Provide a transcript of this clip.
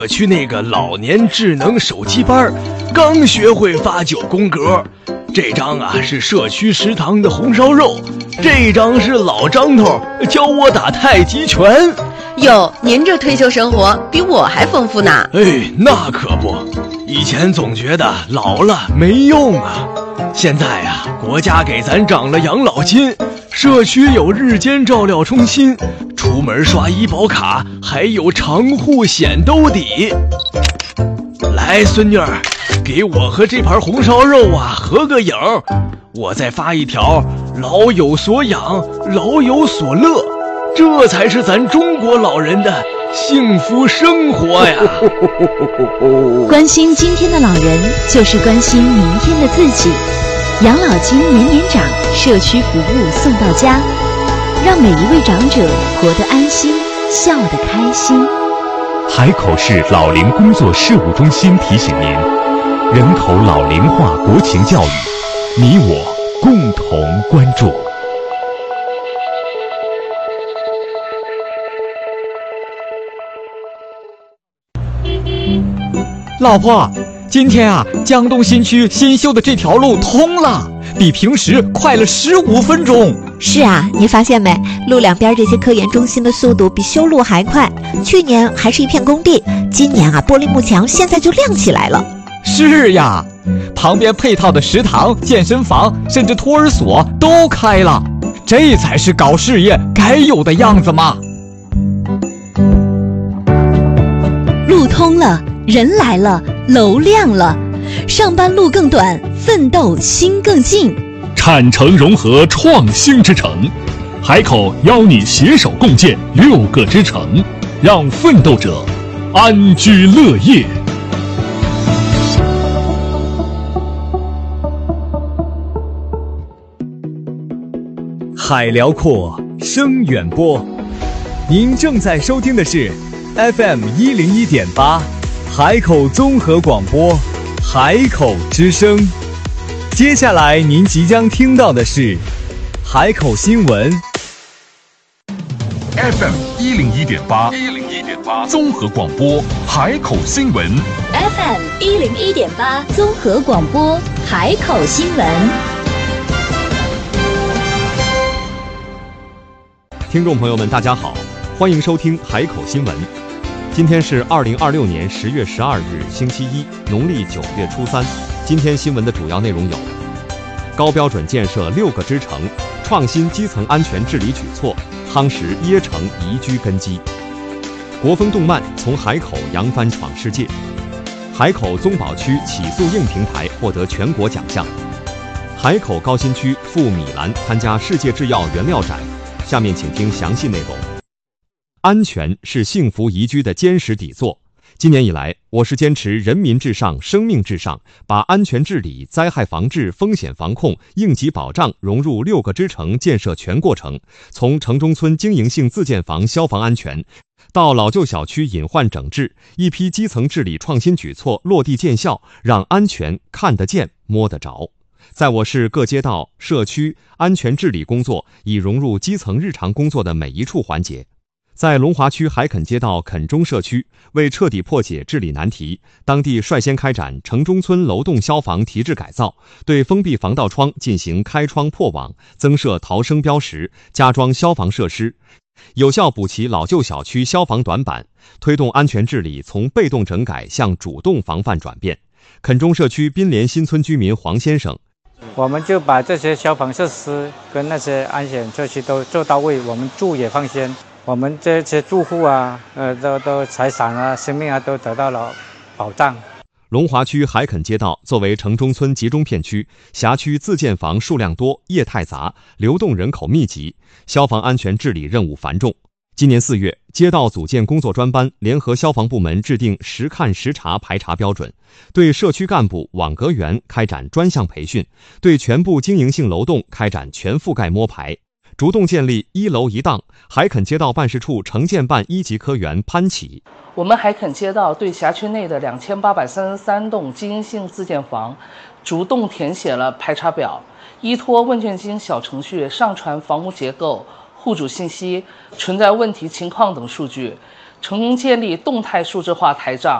区那个老年智能手机班，刚学会发9宫格。这张啊是社区食堂的红烧肉，这张是老张头教我打太极拳。 哟，您这退休生活比我还丰富呢。 哎，那可不，以前总觉得老了没用啊，现在啊，国家给咱涨了养老金，社区有日间照料中心，出门刷医保卡还有长户险兜底。来，孙女儿，给我和这盘红烧肉啊合个影，我再发一条老有所养，老有所乐，这才是咱中国老人的幸福生活呀。 关心今天的老人，就是关心明天的自己。养老金年年涨，社区服务送到家，让每一位长者活得安心，笑得开心。 海口市老龄工作事务中心提醒您，人口老龄化国情教育，你我共同关注。 老婆，今天啊，江东新区新修的这条路通了，比平时快了15分钟。 是啊，你发现没？路两边这些科研中心的速度比修路还快。去年还是一片工地，今年啊，玻璃幕墙现在就亮起来了。 是呀，旁边配套的食堂、健身房，甚至托儿所都开了，这才是搞事业该有的样子嘛。 路通了，人来了，楼亮了，上班路更短，奋斗心更近。 产城融合创新之城，海口邀你携手共建6个之城，让奋斗者安居乐业。 海辽阔，声远播。您正在收听的是 FM 101.8，海口综合广播，海口之声。接下来您即将听到的是海口新闻。 FM 101.8综合广播，海口新闻。 FM 101.8综合广播，海口新闻。 听众朋友们，大家好，欢迎收听海口新闻。今天是2026年10月12日，星期一，农历9月初3。今天新闻的主要内容有：高标准建设6个支城，创新基层安全治理举措，夯实椰城宜居根基；国风动漫从海口扬帆闯世界；海口宗保区起诉硬平台获得全国奖项；海口高新区赴米兰参加世界制药原料展。下面请听详细内容。安全是幸福宜居的坚实底座。今年以来，我市坚持人民至上、生命至上，把安全治理、灾害防治、风险防控、应急保障融入6个支城建设全过程，从城中村经营性自建房消防安全，到老旧小区隐患整治，一批基层治理创新举措落地见效，让安全看得见、摸得着。在我市各街道、社区，安全治理工作已融入基层日常工作的每一处环节。在龙华区海垦街道垦中社区，为彻底破解治理难题，当地率先开展城中村楼栋消防提质改造，对封闭防盗窗进行开窗破网，增设逃生标识，加装消防设施，有效补齐老旧小区消防短板，推动安全治理从被动整改向主动防范转变。垦中社区滨联新村居民黄先生： 我们就把这些消防设施跟那些安全设施都做到位，我们住也放心，我们这些住户啊，都财产啊、生命啊都得到了保障。 龙华区海垦街道作为城中村集中片区，辖区自建房数量多，业态杂，流动人口密集，消防安全治理任务繁重。今年4月，街道组建工作专班，联合消防部门制定实看实查排查标准，对社区干部、网格员开展专项培训，对全部经营性楼栋开展全覆盖摸排，主动建立1楼1档。海垦街道办事处城建办1级科员潘启： 我们海垦街道对辖区内的2833栋经营性自建房主动填写了排查表，依托问卷金小程序上传房屋结构、户主信息、存在问题情况等数据， 成功建立动态数字化台账。